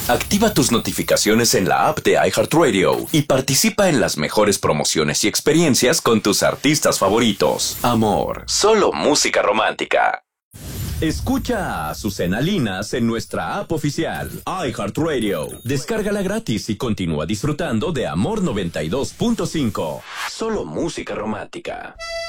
Activa tus notificaciones en la app de iHeartRadio y participa en las mejores promociones y experiencias con tus artistas favoritos. Amor, solo música romántica. Escucha a Azucena Linas en nuestra app oficial, iHeartRadio. Descárgala gratis y continúa disfrutando de Amor 92.5. Solo música romántica.